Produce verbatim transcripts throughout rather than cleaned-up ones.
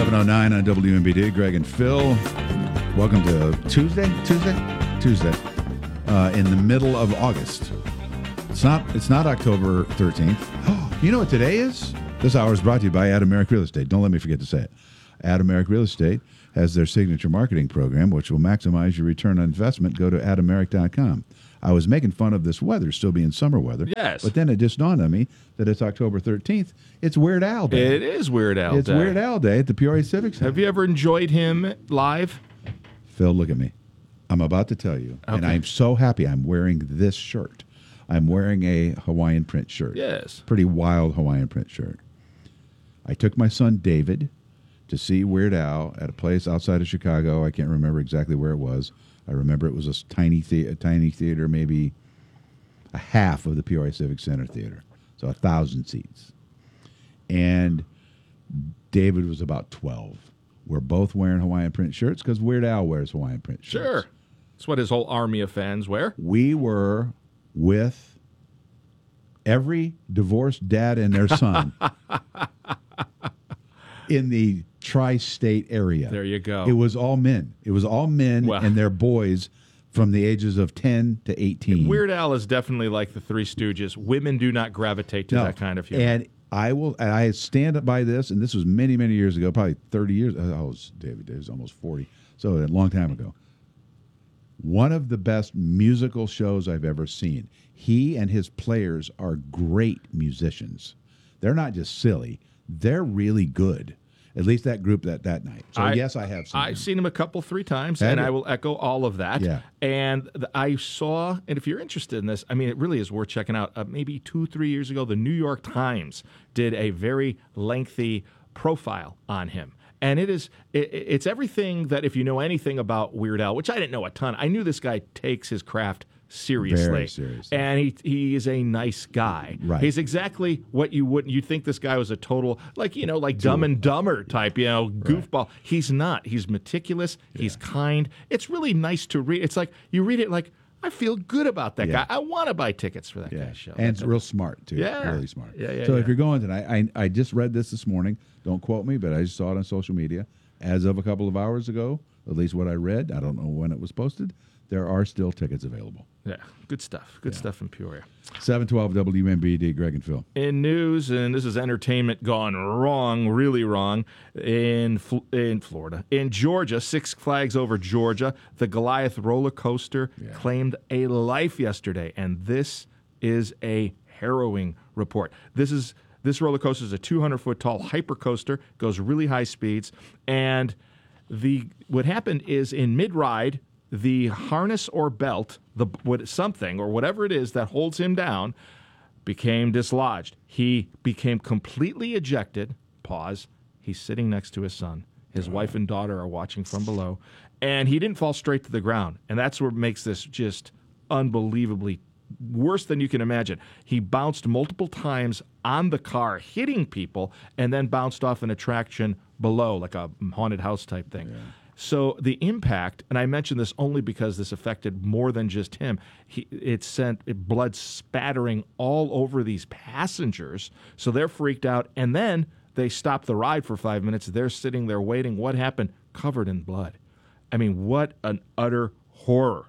seven oh nine on W M B D. Greg and Phil. Welcome to Tuesday? Tuesday? Tuesday. Uh, in the middle of August. It's not It's not October thirteenth. You know what today is? This hour is brought to you by Adameric Real Estate. Don't let me forget to say it. Adameric Real Estate has their signature marketing program, which will maximize your return on investment. Go to adameric dot com. I was making fun of this weather still being summer weather. Yes. But then it just dawned on me that it's October thirteenth. It's Weird Al Day. It is Weird Al It's Day. Weird Al Day at the Peoria Civic Center. Have you ever enjoyed him live? Phil, look at me. I'm about to tell you, Okay. and I'm so happy I'm wearing this shirt. I'm wearing a Hawaiian print shirt. Yes. Pretty wild Hawaiian print shirt. I took my son David to see Weird Al at a place outside of Chicago. I can't remember exactly where it was. I remember it was a tiny, the- a tiny theater, maybe a half of the Peoria Civic Center theater, so a thousand seats. And David was about twelve. We're both wearing Hawaiian print shirts because Weird Al wears Hawaiian print shirts. Sure. That's what his whole army of fans wear. We were with every divorced dad and their son in the tri-state area. There you go. It was all men. It was all men Wow. and their boys from the ages of ten to eighteen. Weird Al is definitely like the Three Stooges. Women do not gravitate to No. that kind of humor. And I will. And I stand up by this, and this was many, many years ago, probably thirty years. I was David. David was almost forty, so a long time ago. One of the best musical shows I've ever seen. He and his players are great musicians. They're not just silly; they're really good. At least that group that that night. So I- yes, I have seen. I've them. seen him a couple, three times, Have and you? I will echo all of that. Yeah. And the, I saw, and if you're interested in this, I mean, it really is worth checking out. Uh, maybe two, three years ago, the New York Times did a very lengthy profile on him. And it is, it, it's everything that if you know anything about Weird Al, which I didn't know a ton, I knew this guy takes his craft seriously. Very seriously. And he he is a nice guy. Right. He's exactly what you wouldn't. You'd think this guy was a total, like, you know, like Dumb and Dumber type, you know, goofball. He's not. He's meticulous. He's kind. It's really nice to read. It's like, you read it like, I feel good about that Yeah. guy. I want to buy tickets for that Yeah, guy's show. and it's real smart too. Yeah. Really smart. Yeah, yeah, So if yeah. you're going tonight, I I just read this this morning. Don't quote me, but I just saw it on social media as of a couple of hours ago. At least what I read. I don't know when it was posted. There are still tickets available. Yeah, good stuff. Good stuff in Peoria. seven twelve W M B D, Greg and Phil. In news, and this is entertainment gone wrong, really wrong, in Fl- in Florida. In Georgia, Six Flags Over Georgia, the Goliath roller coaster Yeah. claimed a life yesterday, and this is a harrowing report. This is this roller coaster is a two hundred foot tall hyper coaster, goes really high speeds, and the what happened is in mid-ride, the harness or belt, the what something or whatever it is that holds him down, became dislodged. He became completely ejected. Pause. He's sitting next to his son. His wife and daughter are watching from below, and he didn't fall straight to the ground. And that's what makes this just unbelievably worse than you can imagine. He bounced multiple times on the car, hitting people, and then bounced off an attraction below, like a haunted house type thing. So the impact, and I mention this only because this affected more than just him. He, it sent blood spattering all over these passengers, so they're freaked out. And then they stop the ride for five minutes. They're sitting there waiting. What happened? Covered in blood. I mean, what an utter horror.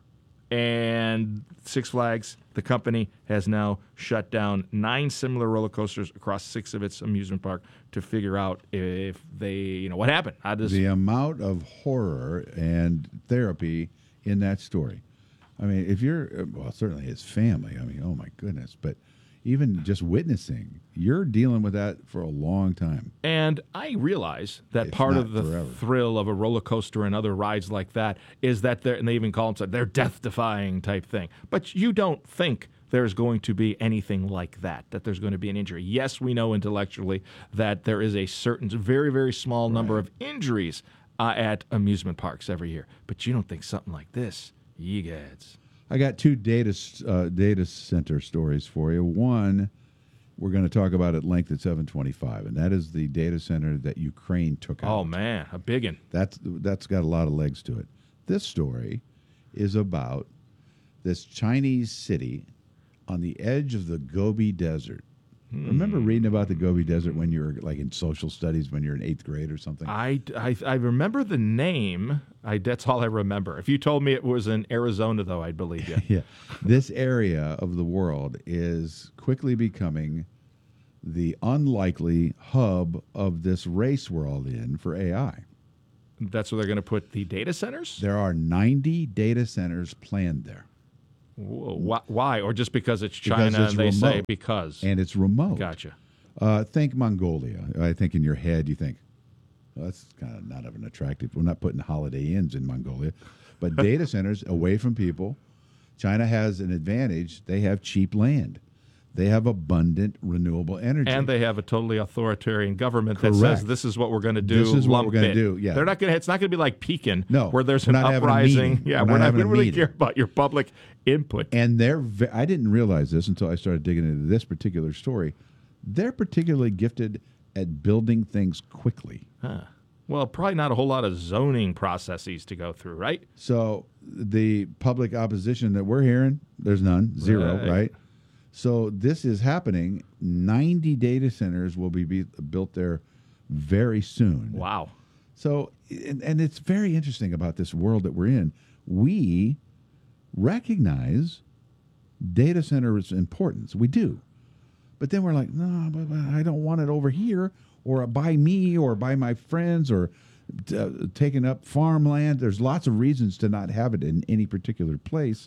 And Six Flags, the company, has now shut down nine similar roller coasters across six of its amusement park to figure out if they, you know, what happened. How does The amount of horror and therapy in that story. I mean, if you're, well, certainly his family. I mean, oh my goodness. But even just witnessing, you're dealing with that for a long time. And I realize that If part not of the forever. thrill of a roller coaster and other rides like that is that they're, and they even call them, they're death-defying type thing. But you don't think there's going to be anything like that, that there's going to be an injury. Yes, we know intellectually that there is a certain, very, very small number of injuries uh, at amusement parks every year. But you don't think something like this, yegads. I got two data uh, data center stories for you. One, we're going to talk about at length at seven twenty-five, and that is the data center that Ukraine took out. Oh, man, a big one. That's that's got a lot of legs to it. This story is about this Chinese city on the edge of the Gobi Desert Remember reading about the Gobi Desert when you were like in social studies when you're in eighth grade or something? I, I, I remember the name. I, that's all I remember. If you told me it was in Arizona, though, I'd believe you. Yeah. This area of the world is quickly becoming the unlikely hub of this race we're all in for A I. That's where they're going to put the data centers? There are ninety data centers planned there. Whoa, why? Or just because it's China Because it's and they remote. say because? And it's remote. Gotcha. Uh, think Mongolia. I think in your head you think, well, that's kind of not of an attractive. We're not putting Holiday Inns in Mongolia. But data centers away from people. China has an advantage. They have cheap land. They have abundant renewable energy. And they have a totally authoritarian government Correct. that says this is what we're going to do. This is what lump we're gonna it. do, yeah. They're not going to. It's not going to be like Pekin, No, where there's we're an not having a uprising. meeting. Yeah, We're we're, not not having going a to really meeting. care about your public input. And they're, ve- I didn't realize this until I started digging into this particular story. They're particularly gifted at building things quickly. Huh. Well, probably not a whole lot of zoning processes to go through, right? So the public opposition that we're hearing, there's none, zero, Right. right? So this is happening. ninety data centers will be, be built there very soon. Wow. So, and, and it's very interesting about this world that we're in. We recognize data centers' importance. We do. But then we're like, no, but, but I don't want it over here or by me or by my friends or uh, taking up farmland. There's lots of reasons to not have it in any particular place.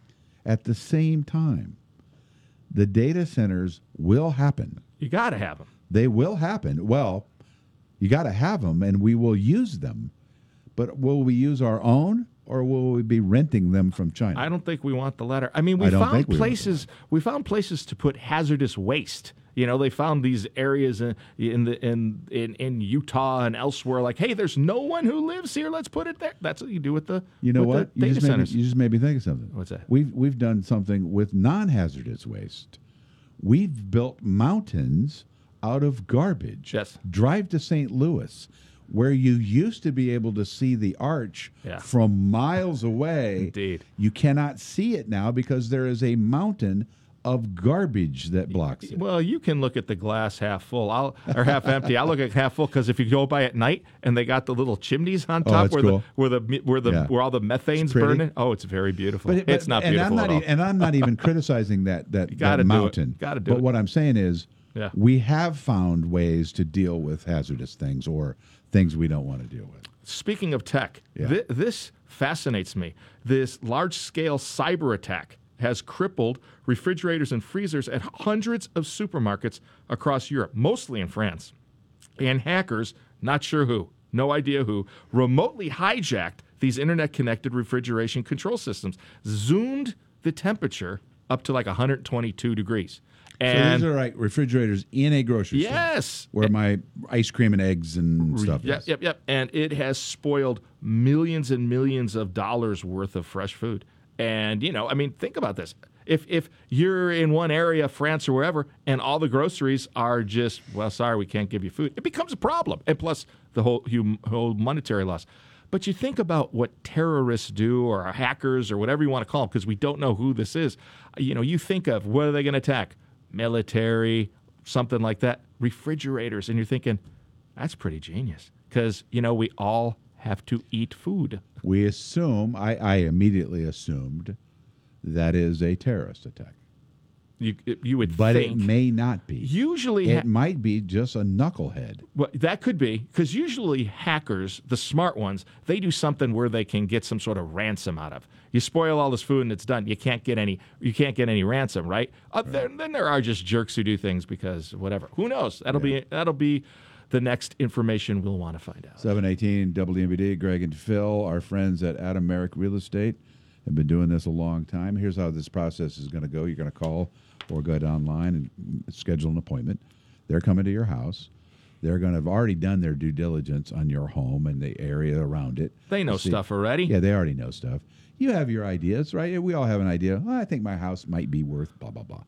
At the same time, the data centers will happen. You got to have them. They will happen. Well, you got to have them, and we will use them. But will we use our own, or will we be renting them from China? I don't think we want the latter. I mean, we I don't found think we want the places. We found places to put hazardous waste. You know, they found these areas in in the in, in in Utah and elsewhere. Like, hey, there's no one who lives here. Let's put it there. That's what you do with the You know with what? the You data just, made me, centers. you just made me think of something. What's that? We've we've done something with non-hazardous waste. We've built mountains out of garbage. Yes. Drive to Saint Louis, where you used to be able to see the arch Yeah. from miles away. Indeed. You cannot see it now because there is a mountain of garbage that blocks it. Well, you can look at the glass half full I'll, or half empty. I look at half full because if you go by at night and they got the little chimneys on Oh, top that's where cool. the where the where the Yeah. where all the methane's pretty. burning. Oh, it's very beautiful. But, it's but- not and beautiful I'm not at all. e- and I'm not even criticizing that that, gotta that do it. mountain. Gotta do but it. what I'm saying is, Yeah. we have found ways to deal with hazardous things or things we don't want to deal with. Speaking of tech, Yeah. thi- this fascinates me. This large-scale cyber attack has crippled refrigerators and freezers at hundreds of supermarkets across Europe, mostly in France. And hackers, not sure who, no idea who, remotely hijacked these internet-connected refrigeration control systems, zoomed the temperature up to like one hundred twenty-two degrees. So And these are like refrigerators in a grocery store. yes, Where my ice cream and eggs and stuff Yep, is. yep, yep. And it has spoiled millions and millions of dollars worth of fresh food. And, you know, I mean, think about this. If if you're in one area, France or wherever, and all the groceries are just, well, sorry, we can't give you food, it becomes a problem. And plus the whole, hum, whole monetary loss. But you think about what terrorists do or hackers or whatever you want to call them, because we don't know who this is. You know, you think of what are they going to attack? Military, something like that, refrigerators. And you're thinking, that's pretty genius because, you know, we all have to eat food. We assume, I, I immediately assumed, that is a terrorist attack. You you would But think. it may not be. Usually, It ha- might be just a knucklehead. well, that could be because usually hackers, the smart ones, they do something where they can get some sort of ransom out of. You spoil all this food and it's done. You can't get any. You can't get any ransom, right? Uh, there, then there are just jerks who do things because whatever. Who knows? That'll be that'll be the next information we'll want to find out. seven eighteen W M B D, Greg and Phil, our friends at Adam Merrick Real Estate, have been doing this a long time. Here's how this process is going to go. You're going to call or go online and schedule an appointment. They're coming to your house. They're going to have already done their due diligence on your home and the area around it. They know See- stuff already. Yeah, they already know stuff. You have your ideas, right? We all have an idea. Well, I think my house might be worth blah, blah, blah.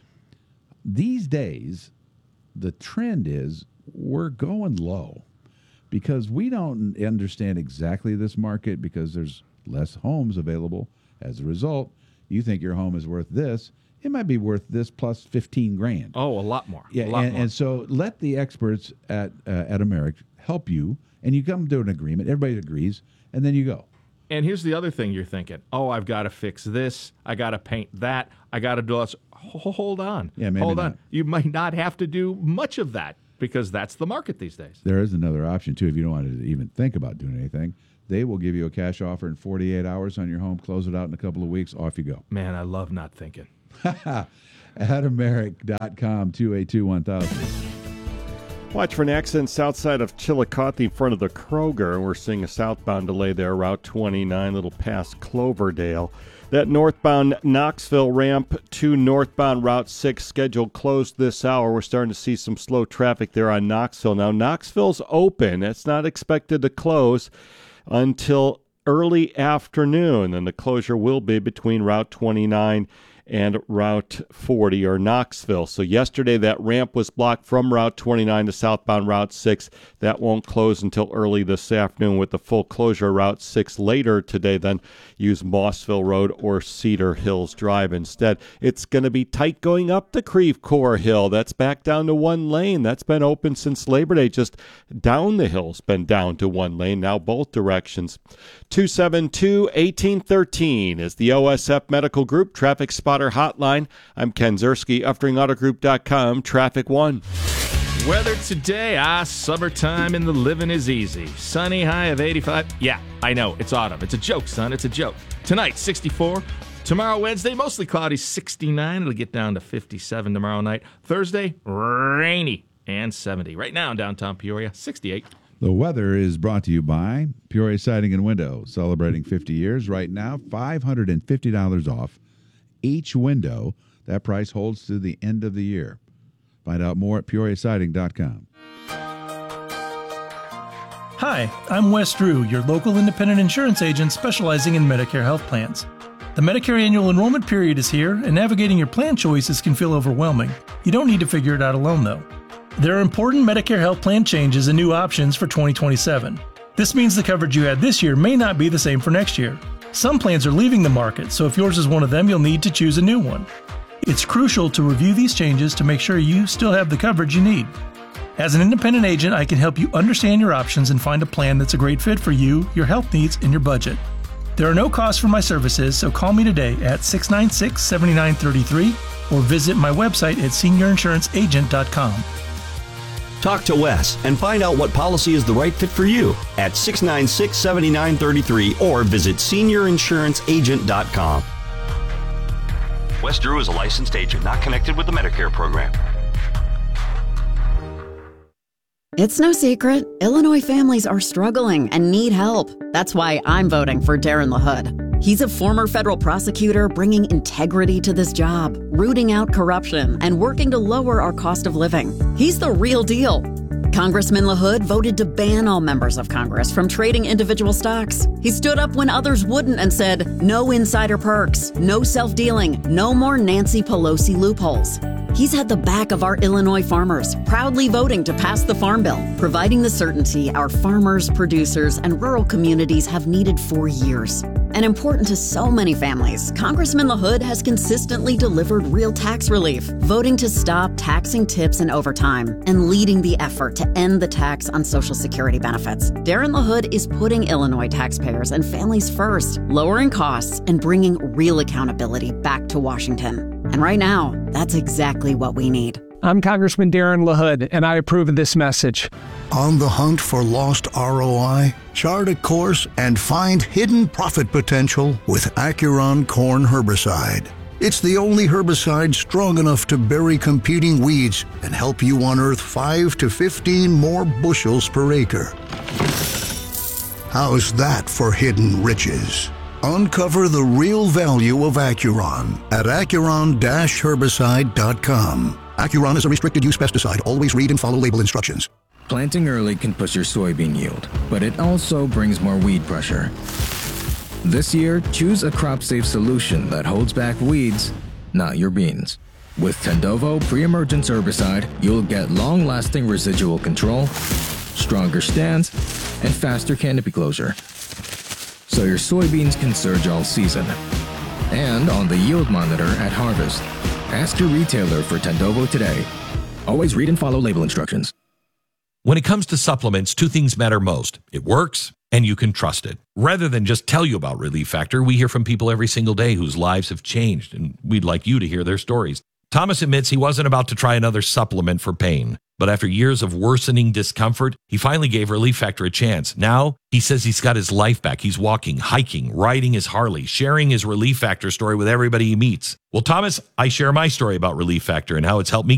These days, the trend is we're going low because we don't understand exactly this market because there's less homes available. As a result, you think your home is worth this. it might be worth this plus fifteen grand. Oh, a lot more. Yeah, a lot and, more. and so let the experts at uh, at Americ help you, and you come to an agreement. Everybody agrees, and then you go. And here's the other thing you're thinking. Oh, I've got to fix this. I got to paint that. I got to do this. Hold on. Yeah, maybe Hold not. on. You might not have to do much of that because that's the market these days. There is another option, too, if you don't want to even think about doing anything. They will give you a cash offer in forty-eight hours on your home, close it out in a couple of weeks, off you go. Man, I love not thinking. At Americ dot com, two eight two one thousand. Watch for an accident south side of Chillicothe in front of the Kroger. We're seeing a southbound delay there, Route twenty-nine, a little past Cloverdale. That northbound Knoxville ramp to northbound Route six scheduled closed this hour. We're starting to see some slow traffic there on Knoxville. Now, Knoxville's open. It's not expected to close until early afternoon, and the closure will be between Route twenty-nine and Route forty or Knoxville. So yesterday that ramp was blocked from Route twenty-nine to southbound Route six. That won't close until early this afternoon with the full closure of Route six later today. Then use Mossville Road or Cedar Hills Drive instead. It's going to be tight going up the Creve Coeur Hill. That's back down to one lane. That's been open since Labor Day. Just down the hill's been down to one lane. Now both directions. two seven two, one eight one three is the O S F Medical Group Traffic Spotter Hotline. I'm Ken Zerski, Uftring Auto Group dot com, Traffic One. Weather today, ah, summertime and the living is easy. Sunny, high of eighty-five. Yeah, I know, it's autumn. It's a joke, son, it's a joke. Tonight, sixty-four. Tomorrow, Wednesday, mostly cloudy, sixty-nine. It'll get down to fifty-seven tomorrow night. Thursday, rainy and seventy. Right now in downtown Peoria, sixty-eight. The weather is brought to you by Peoria Siding and Window, celebrating fifty years. Right now, five hundred fifty dollars off each window. That price holds to the end of the year. Find out more at Peoria Siding dot com. Hi, I'm Wes Drew, your local independent insurance agent specializing in Medicare health plans. The Medicare annual enrollment period is here, and navigating your plan choices can feel overwhelming. You don't need to figure it out alone, though. There are important Medicare health plan changes and new options for twenty twenty-seven. This means the coverage you had this year may not be the same for next year. Some plans are leaving the market, so if yours is one of them, you'll need to choose a new one. It's crucial to review these changes to make sure you still have the coverage you need. As an independent agent, I can help you understand your options and find a plan that's a great fit for you, your health needs, and your budget. There are no costs for my services, so call me today at six nine six, seven nine three three or visit my website at senior insurance agent dot com. Talk to Wes and find out what policy is the right fit for you at six nine six, seven nine three three or visit senior insurance agent dot com. Wes Drew is a licensed agent, not connected with the Medicare program. It's no secret, Illinois families are struggling and need help. That's why I'm voting for Darren LaHood. He's a former federal prosecutor bringing integrity to this job, rooting out corruption, and working to lower our cost of living. He's the real deal. Congressman LaHood voted to ban all members of Congress from trading individual stocks. He stood up when others wouldn't and said, no insider perks, no self-dealing, no more Nancy Pelosi loopholes. He's had the back of our Illinois farmers, proudly voting to pass the Farm Bill, providing the certainty our farmers, producers, and rural communities have needed for years. And important to so many families, Congressman LaHood has consistently delivered real tax relief, voting to stop taxing tips and overtime, and leading the effort to end the tax on Social Security benefits. Darren LaHood is putting Illinois taxpayers and families first, lowering costs and bringing real accountability back to Washington. And right now, that's exactly what we need. I'm Congressman Darren LaHood, and I approve of this message. On the hunt for lost R O I? Chart a course and find hidden profit potential with Acuron Corn Herbicide. It's the only herbicide strong enough to bury competing weeds and help you unearth five to fifteen more bushels per acre. How's that for hidden riches? Uncover the real value of Acuron at Acuron herbicide dot com. Acuron is a restricted use pesticide. Always read and follow label instructions. Planting early can push your soybean yield, but it also brings more weed pressure. This year, choose a crop-safe solution that holds back weeds, not your beans. With Tendovo pre-emergence herbicide, you'll get long-lasting residual control, stronger stands, and faster canopy closure. So your soybeans can surge all season. And on the yield monitor at harvest, Ask your retailer for Tendovo today. Always read and follow label instructions. When it comes to supplements, two things matter most. It works, and you can trust it. Rather than just tell you about Relief Factor, we hear from people every single day whose lives have changed, and we'd like you to hear their stories. Thomas admits he wasn't about to try another supplement for pain, but after years of worsening discomfort, he finally gave Relief Factor a chance. Now, he says he's got his life back. He's walking, hiking, riding his Harley, sharing his Relief Factor story with everybody he meets. Well, Thomas, I share my story about Relief Factor and how it's helped me